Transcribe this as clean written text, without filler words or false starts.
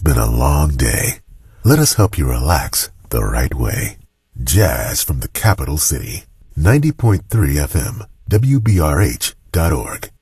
been a long day. Let us help you relax the right way. Jazz from the capital city. 90.3 FM, WBRH.org.